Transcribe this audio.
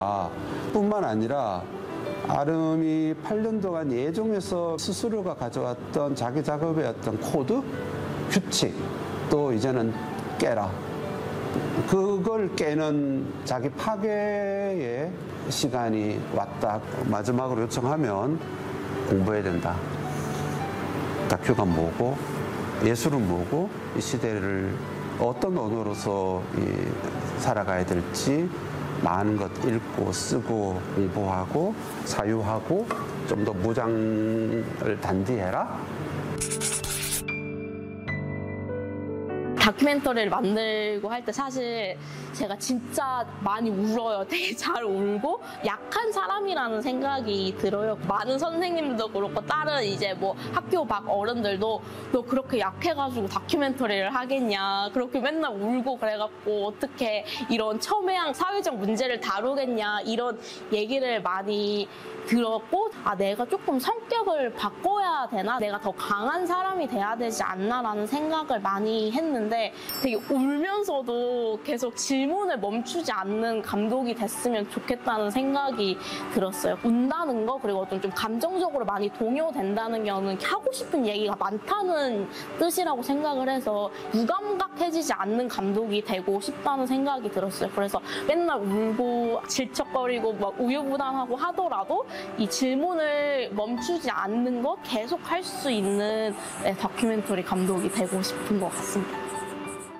뿐만 아니라 아름이 8년 동안 예종에서 스스로가 가져왔던 자기 작업의 어떤 코드, 규칙, 또 이제는 깨라. 그걸 깨는 자기 파괴의 시간이 왔다. 마지막으로 요청하면 공부해야 된다. 다큐가 뭐고 예술은 뭐고 이 시대를 어떤 언어로서 살아가야 될지 많은 것 읽고 쓰고 공부하고 사유하고 좀 더 무장을 단디해라. 다큐멘터리를 만들고 할 때 사실 제가 진짜 많이 울어요. 되게 잘 울고 약한 사람이라는 생각이 들어요. 많은 선생님들도 그렇고 다른 이제 뭐 학교 밖 어른들도 너 그렇게 약해가지고 다큐멘터리를 하겠냐, 그렇게 맨날 울고 그래갖고 어떻게 이런 첨예한 사회적 문제를 다루겠냐, 이런 얘기를 많이 들었고, 내가 조금 성격을 바꿔야 되나, 내가 더 강한 사람이 돼야 되지 않나라는 생각을 많이 했는데, 되게 울면서도 계속 질문을 멈추지 않는 감독이 됐으면 좋겠다는 생각이 들었어요. 운다는 거, 그리고 어떤 좀 감정적으로 많이 동요된다는 거는 하고 싶은 얘기가 많다는 뜻이라고 생각을 해서 무감각해지지 않는 감독이 되고 싶다는 생각이 들었어요. 그래서 맨날 울고 질척거리고 막 우유부단하고 하더라도 이 질문을 멈추지 않는 거 계속 할 수 있는 다큐멘터리 감독이 되고 싶은 것 같습니다.